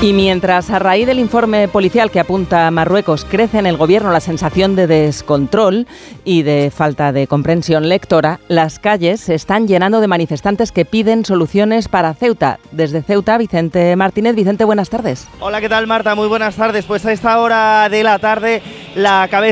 Y mientras a raíz del informe policial que apunta a Marruecos crece en el gobierno la sensación de descontrol y de falta de comprensión lectora, las calles se están llenando de manifestantes que piden soluciones para Ceuta. Desde Ceuta, Vicente Martínez. Vicente, buenas tardes. Hola, ¿qué tal, Marta? Muy buenas tardes. Pues a esta hora de la tarde la cabeza